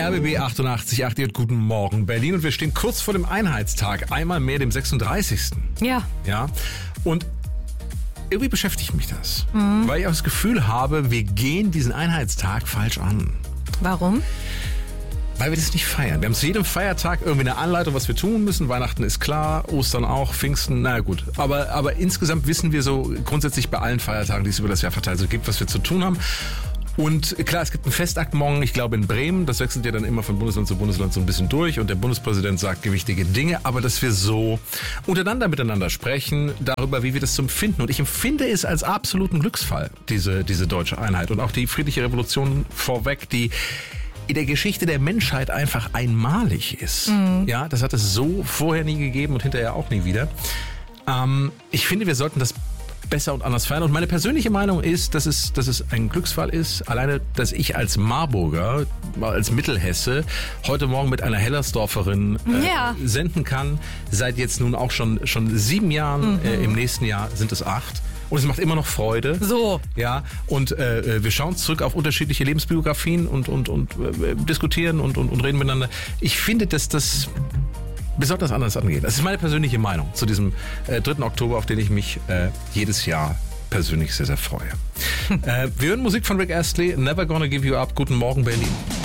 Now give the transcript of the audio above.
RBB 88.8 und guten Morgen Berlin und wir stehen kurz vor dem Einheitstag, einmal mehr dem 36. Ja. Ja, und irgendwie beschäftigt mich das, weil ich auch das Gefühl habe, wir gehen diesen Einheitstag falsch an. Warum? Weil wir das nicht feiern. Wir haben zu jedem Feiertag irgendwie eine Anleitung, was wir tun müssen. Weihnachten ist klar, Ostern auch, Pfingsten, naja gut. Aber insgesamt wissen wir so grundsätzlich bei allen Feiertagen, die es über das Jahr verteilt so gibt, was wir zu tun haben. Und klar, es gibt einen Festakt morgen, ich glaube in Bremen. Das wechselt ja dann immer von Bundesland zu Bundesland so ein bisschen durch. Und der Bundespräsident sagt gewichtige Dinge. Aber dass wir so miteinander sprechen, darüber, wie wir das so empfinden. Und ich empfinde es als absoluten Glücksfall, diese deutsche Einheit. Und auch die friedliche Revolution vorweg, die in der Geschichte der Menschheit einfach einmalig ist. Ja, das hat es so vorher nie gegeben und hinterher auch nie wieder. Ich finde, wir sollten das besser und anders feiern. Und meine persönliche Meinung ist, dass es ein Glücksfall ist. Alleine, dass ich als Marburger, als Mittelhesse, heute Morgen mit einer Hellersdorferin senden kann. Seit jetzt nun auch schon 7 Jahren. Im nächsten Jahr sind es 8. Und es macht immer noch Freude. So. Ja, und wir schauen zurück auf unterschiedliche Lebensbiografien und diskutieren und reden miteinander. Ich finde, dass das besonders anders angeht. Das ist meine persönliche Meinung zu diesem 3. Oktober, auf den ich mich jedes Jahr persönlich sehr, sehr freue. Wir hören Musik von Rick Astley, Never Gonna Give You Up. Guten Morgen, Berlin.